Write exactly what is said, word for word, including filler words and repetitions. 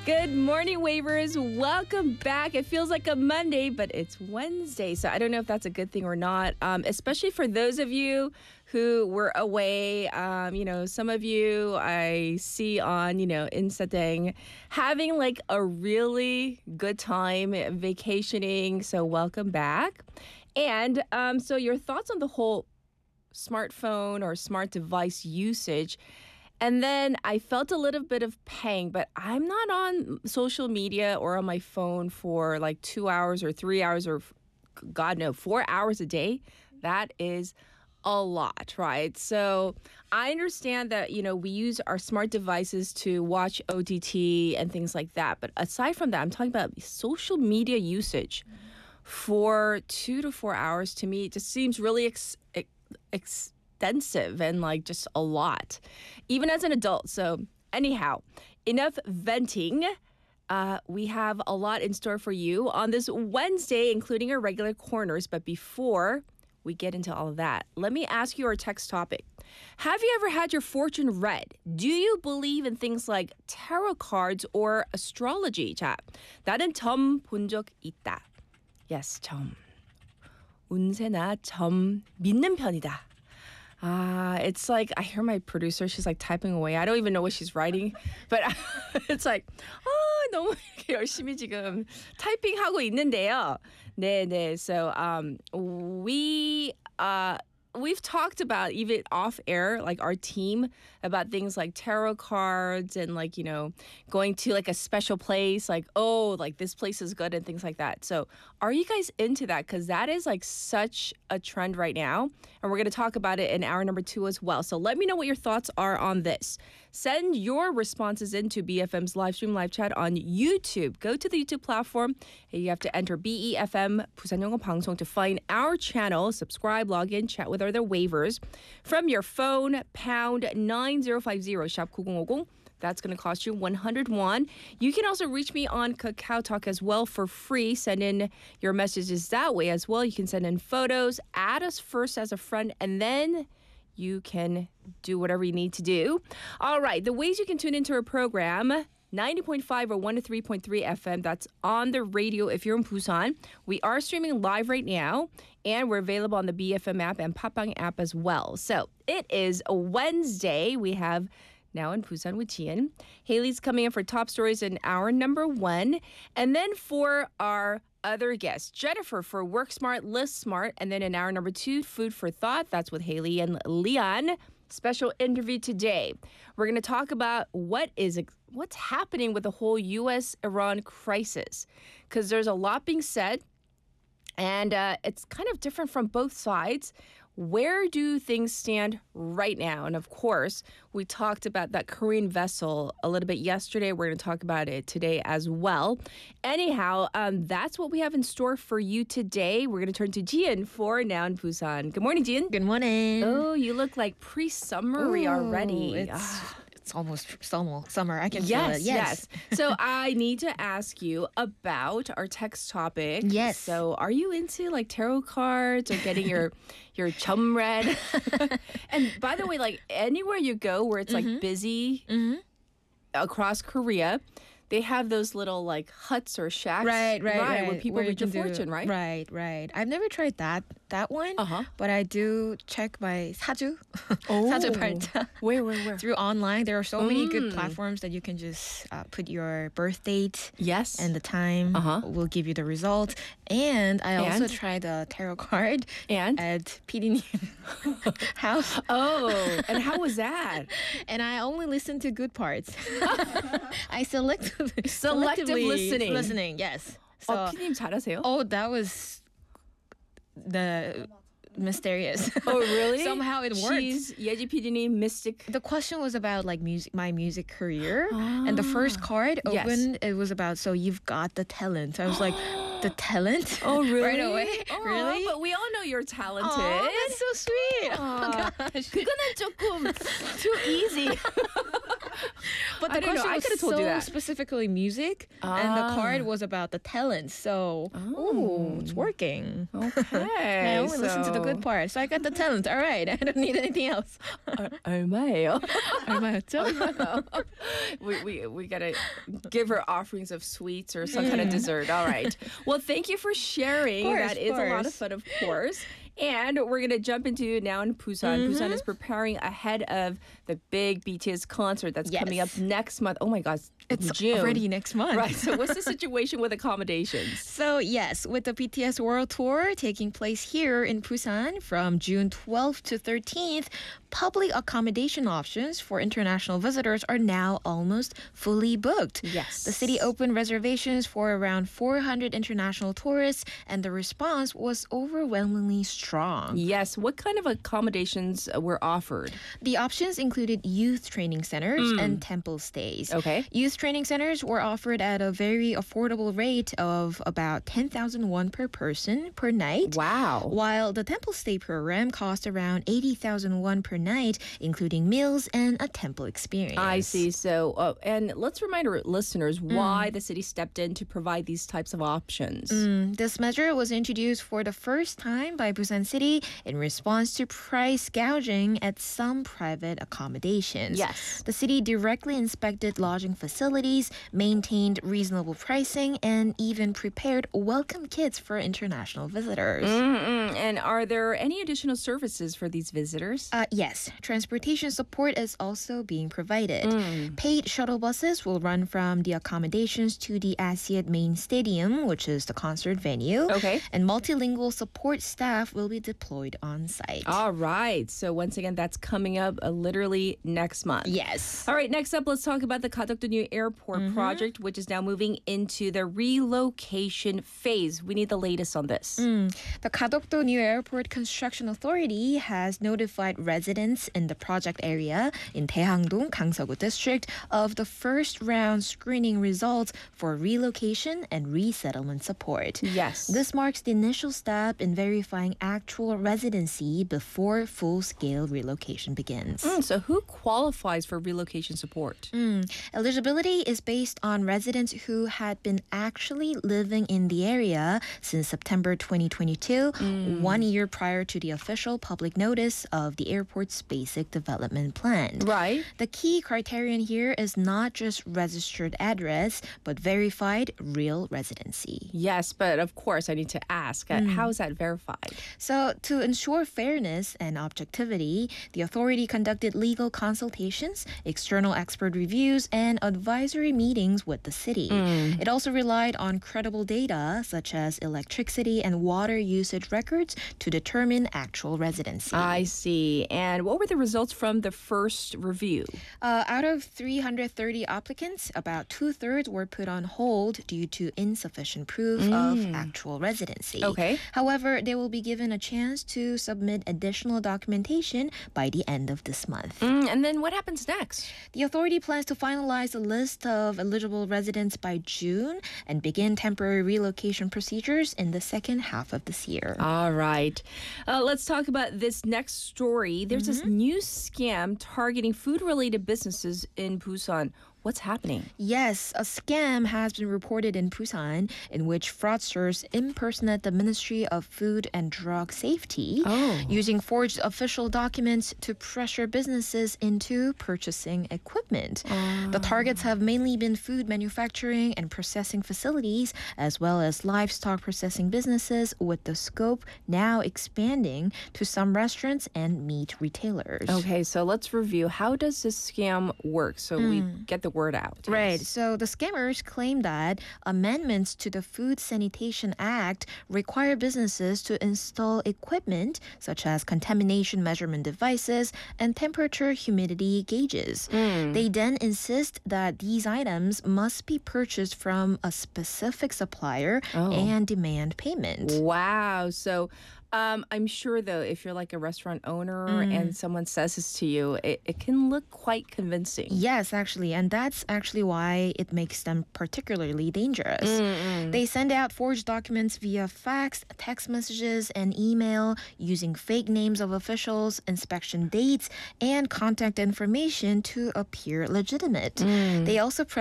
Good morning, Wavers. Welcome back. It feels like a Monday, but it's Wednesday. So I don't know if that's a good thing or not, um, especially for those of you who were away. Um, you know, some of you I see on, you know, Instadang having like a really good time vacationing. So welcome back. And um, so your thoughts on the whole smartphone or smart device usage. And then I felt a little bit of pang, but I'm not on social media or on my phone for like two hours or three hours or God no, four hours a day. That is a lot, right? So I understand that, you know, we use our smart devices to watch O T T and things like that. But aside from that, I'm talking about social media usage for two to four hours. To me, it just seems really ex- ex- extensive and like just a lot, even as an adult. So anyhow, enough venting. Uh, we have a lot in store for you on this Wednesday, including our regular corners. But before we get into all of that, let me ask you our text topic. Have you ever had your fortune read? Do you believe in things like tarot cards or astrology? 자, 나는 점 본 적 있다. Yes, 점. 운세나 점 믿는 편이다. Ah, uh, it's like I hear my producer. She's like typing away. I don't even know what she's writing, but it's like 아 너무 열심히 지금 타이핑하고 있는데요. 네, 네. So um, we uh. We've talked about, even off air, like our team, about things like tarot cards and like, you know, going to like a special place, like, oh, like this place is good and things like that. So are you guys into that? Because that is like such a trend right now. And we're going to talk about it in hour number two as well. So let me know what your thoughts are on this. Send your responses into B F M's live stream live chat on YouTube. Go to the YouTube platform. And you have to enter B E F M 부산 영어 방송 to find our channel. Subscribe, log in, chat with other waivers from your phone. Pound nine zero five zero shop 구공오공. That's going to cost you one hundred won. You can also reach me on Kakao Talk as well for free. Send in your messages that way as well. You can send in photos. Add us first as a friend, and then you can do whatever you need to do. All right, the ways you can tune into our program, ninety point five or one oh three point three F M. That's on the radio if you're in Busan. We are streaming live right now, and we're available on the B F M app and Papang app as well. So it is a Wednesday. We have Now in Busan with Jian. Haley's coming in for top stories in hour number one. And then for our other guests, Jennifer for Work Smart, Live Smart. And then in hour number two, Food for Thought. That's with Haley and Leon. Special interview today. We're going to talk about what is what's happening with the whole U S Iran crisis. Because there's a lot being said. And uh, it's kind of different from both sides. Where do things stand right now? And of course, we talked about that Korean vessel a little bit yesterday. We're going to talk about it today as well. Anyhow, um, that's what we have in store for you today. We're going to turn to Jian for Now in Busan. Good morning, Jian. Good morning. Oh, you look like pre-summery Ooh, already. It's, Ah. it's almost summer. Summer. I can Yes, feel it. Yes. yes. So I need to ask you about our text topic. Yes. So are you into like tarot cards or getting your your chum read? And by the way, like anywhere you go where it's like busy Mm-hmm. across Korea, they have those little like huts or shacks, Right, right, right. where people Where you read your can do- fortune, right? Right, right. I've never tried that that one, Uh-huh. but I do check my 사주, Oh. 사주 발자. Where, where, where? Through online. There are so many good Mm. platforms that you can just uh, put your birth date Yes. and the time. Uh-huh. Will give you the result. And I also And? tried the tarot card And? at 피디님 house. Oh, and how was that? And I only listen to good parts. I select Selective selectively listening. Listening, yes. So, 어, 피디님 잘하세요? oh, that was the mysterious. Oh, really? Somehow it worked. She's 예지 피디님 mystic. The question was about like music, my music career, and the first card Yes. opened. It was about so you've got the talent. I was like, the talent. Oh, really? Right away. Aw, Really? But we all know you're talented. Oh, that's so sweet. Aw, Oh, gosh. 그거는 조금 too easy. But I the don't know. question I was could have told so you that. specifically music, and the Ah. card was about the talent. So, oh, it's working. Okay. I only listen to the good so- part, so I got the talent. All right, I don't need anything else. 얼마예요? 얼마였죠? we, we, we gotta give her offerings of sweets or some kind of dessert. All right. Well, thank you for sharing. Course, that is a lot course. of fun, of course. And we're going to jump into now in Busan. Busan is preparing ahead of the big B T S concert that's coming up Yes. next month. Oh my gosh, It's June. already next month. Right. So what's the situation with accommodations? So yes, with the B T S World Tour taking place here in Busan from June twelfth to thirteenth, public accommodation options for international visitors are now almost fully booked. Yes. The city opened reservations for around four hundred international tourists, and the response was overwhelmingly strong. Yes. What kind of accommodations uh, were offered? The options included youth training centers and temple stays. Okay. Youth training centers were offered at a very affordable rate of about ten thousand won per person per night. Wow. While the temple stay program cost around eighty thousand won per night, including meals and a temple experience. I see. So, uh, and let's remind our listeners why the city stepped in to provide these types of options. Mm, This measure was introduced for the first time by Busan City in response to price gouging at some private accommodations. Yes. The city directly inspected lodging facilities, maintained reasonable pricing, and even prepared welcome kits for international visitors. Mm-mm. And are there any additional services for these visitors? Uh, yes, transportation support is also being provided. Paid shuttle buses will run from the accommodations to the Asiad main stadium, which is the concert venue. Okay. And multilingual support staff will be deployed on site. All right. So once again, that's coming up uh, literally next month. Yes. All right, next up, let's talk about the Kadokdo New Airport project, which is now moving into the relocation phase. We need the latest on this. The Kadokdo New Airport Construction Authority has notified residents in the project area in Daehangdong, Gangseogu District of the first round screening results for relocation and resettlement support. Yes. This marks the initial step in verifying actual residency before full-scale relocation begins. Mm, so who qualifies for relocation support? Mm. Eligibility is based on residents who had been actually living in the area since September twenty twenty-two, one year prior to the official public notice of the airport's basic development plan. Right. The key criterion here is not just registered address, but verified real residency. Yes, but of course, I need to ask, uh, how is that verified? So, to ensure fairness and objectivity, the authority conducted legal consultations, external expert reviews, and advisory meetings with the city. It also relied on credible data, such as electricity and water usage records, to determine actual residency. I see. And what were the results from the first review? Uh, out of three hundred thirty applicants, about two-thirds were put on hold due to insufficient proof of actual residency. Okay. However, they will be given a chance to submit additional documentation by the end of this month. Mm, and then what happens next? The authority plans to finalize a list of eligible residents by June and begin temporary relocation procedures in the second half of this year. All right. Uh, let's talk about this next story. There's this new scam targeting food-related businesses in Busan. What's happening? Yes, a scam has been reported in Busan in which fraudsters impersonate the Ministry of Food and Drug Safety Oh. using forged official documents to pressure businesses into purchasing equipment. The targets have mainly been food manufacturing and processing facilities as well as livestock processing businesses, with the scope now expanding to some restaurants and meat retailers. Okay, so let's review. How does this scam work so we get the word out? Right. Yes. So the scammers claim that amendments to the Food Sanitation Act require businesses to install equipment such as contamination measurement devices and temperature humidity gauges. They then insist that these items must be purchased from a specific supplier Oh. and demand payment. Wow. So Um, I'm sure, though, if you're like a restaurant owner Mm. and someone says this to you, it, it can look quite convincing. Yes, actually, and that's actually why it makes them particularly dangerous. Mm-mm. They send out forged documents via fax, text messages, and email using fake names of officials, inspection dates, and contact information to appear legitimate. Mm. They also